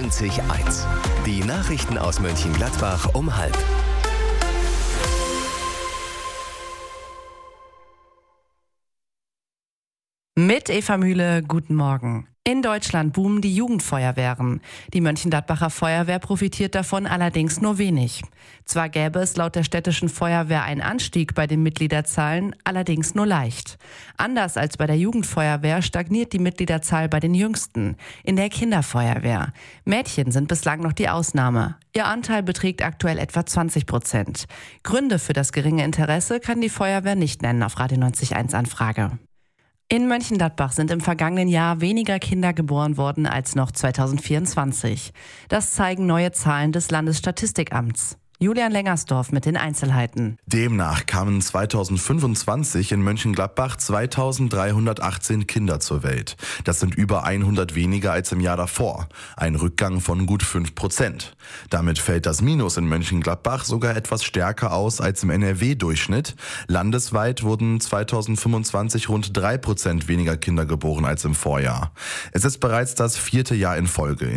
98.1. Die Nachrichten aus Mönchengladbach um 12:30. Mit Eva Mühle, guten Morgen. In Deutschland boomen die Jugendfeuerwehren. Die Mönchengladbacher Feuerwehr profitiert davon allerdings nur wenig. Zwar gäbe es laut der städtischen Feuerwehr einen Anstieg bei den Mitgliederzahlen, allerdings nur leicht. Anders als bei der Jugendfeuerwehr stagniert die Mitgliederzahl bei den Jüngsten, in der Kinderfeuerwehr. Mädchen sind bislang noch die Ausnahme. Ihr Anteil beträgt aktuell etwa 20%. Gründe für das geringe Interesse kann die Feuerwehr nicht nennen auf Radio 90.1 Anfrage. In Mönchengladbach sind im vergangenen Jahr weniger Kinder geboren worden als noch 2024. Das zeigen neue Zahlen des Landesstatistikamts. Julian Lengersdorf mit den Einzelheiten. Demnach kamen 2025 in Mönchengladbach 2318 Kinder zur Welt. Das sind über 100 weniger als im Jahr davor. Ein Rückgang von gut 5%. Damit fällt das Minus in Mönchengladbach sogar etwas stärker aus als im NRW-Durchschnitt. Landesweit wurden 2025 rund 3% weniger Kinder geboren als im Vorjahr. Es ist bereits das 4. Jahr in Folge,